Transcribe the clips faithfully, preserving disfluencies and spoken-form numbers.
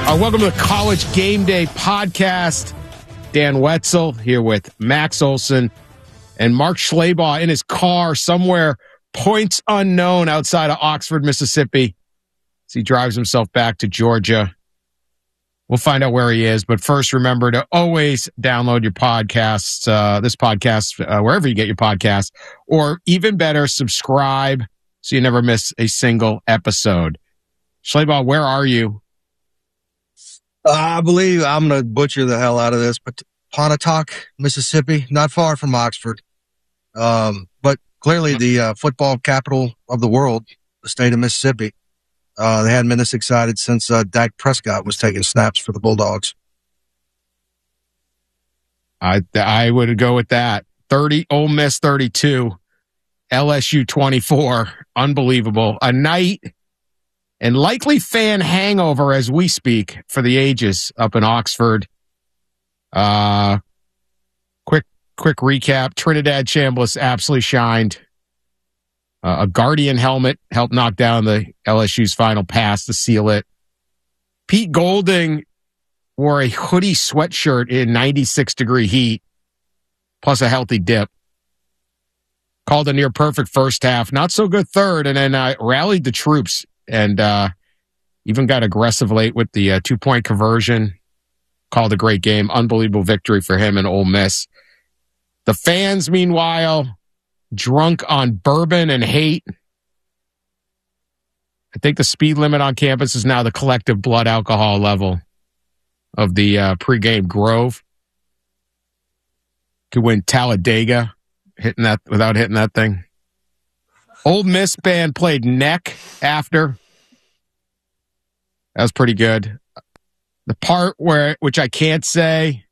Uh, welcome to the College Game Day podcast. Dan Wetzel here with Max Olson and Mark Schleybaugh in his car somewhere, points unknown, outside of Oxford, Mississippi, as he drives himself back to Georgia. We'll find out where he is, but first, remember to always download your podcasts, uh, this podcast, uh, wherever you get your podcasts, or even better, subscribe so you never miss a single episode. Schleybaugh, where are you? I believe I'm going to butcher the hell out of this, but Pontotoc, Mississippi, not far from Oxford. Um, but clearly the uh, football capital of the world, the state of Mississippi. Uh, they hadn't been this excited since uh, Dak Prescott was taking snaps for the Bulldogs. I I would go with that. thirty, Ole Miss thirty-two, L S U twenty-four. Unbelievable. A night and likely fan hangover as we speak for the ages up in Oxford. Uh, quick, quick recap. Trinidad Chambliss absolutely shined. Uh, a Guardian helmet helped knock down the L S U's final pass to seal it. Pete Golding wore a hoodie sweatshirt in ninety-six degree heat, plus a healthy dip. Called a near perfect first half, not so good third, and then uh, rallied the troops and uh, even got aggressive late with the uh, two-point conversion. Called a great game. Unbelievable victory for him and Ole Miss. The fans, meanwhile, drunk on bourbon and hate. I think the speed limit on campus is now the collective blood alcohol level of the uh, pregame Grove. Could win Talladega hitting that without hitting that thing. Ole Miss band played Neck after. That was pretty good. The part where, which I can't say,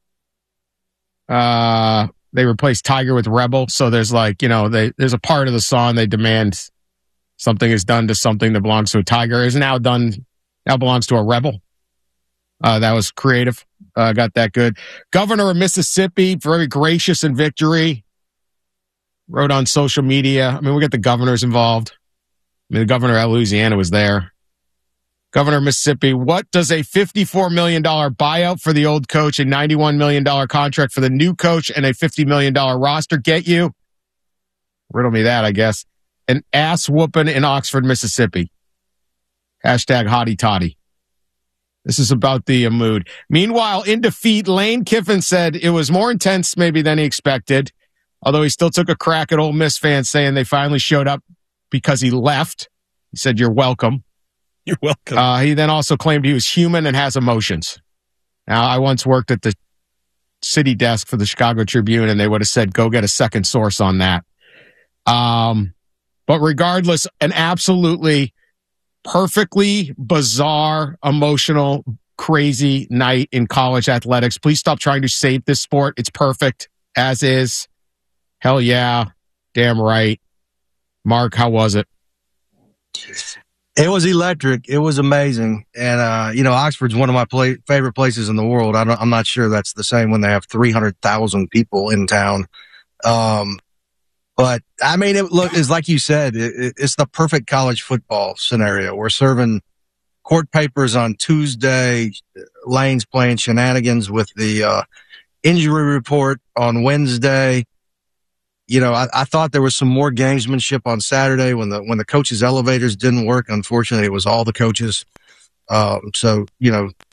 uh, they replaced Tiger with Rebel. So there's like, you know, they, there's a part of the song they demand something is done to something that belongs to a tiger is now done, now belongs to a rebel. Uh, that was creative. Uh, got that good. Governor of Mississippi, very gracious in victory. Wrote on social media. I mean, we got the governors involved. I mean, the governor of Louisiana was there. Governor of Mississippi, what does a fifty-four million dollars buyout for the old coach, a ninety-one million dollars contract for the new coach, and a fifty million dollars roster get you? Riddle me that, I guess. An ass whooping in Oxford, Mississippi. Hashtag hottie toddy. This is about the uh, mood. Meanwhile, in defeat, Lane Kiffin said it was more intense maybe than he expected, although he still took a crack at Ole Miss fans saying they finally showed up because he left. He said, "You're welcome." You're welcome. Uh, he then also claimed he was human and has emotions. Now, I once worked at the city desk for the Chicago Tribune, and they would have said, go get a second source on that. Um, but regardless, an absolutely perfectly bizarre, emotional, crazy night in college athletics. Please stop trying to save this sport. It's perfect as is. Hell yeah. Damn right. Mark, how was it? It was electric. It was amazing. And, uh, you know, Oxford's one of my play- favorite places in the world. I don't, I'm not sure that's the same when they have three hundred thousand people in town. Um, but I mean, it look, it's like you said, it, it's the perfect college football scenario. We're serving court papers on Tuesday. Lane's playing shenanigans with the, uh, injury report on Wednesday. You know, I, I thought there was some more gamesmanship on Saturday when the when the coaches' elevators didn't work. Unfortunately, it was all the coaches. Um, so, you know,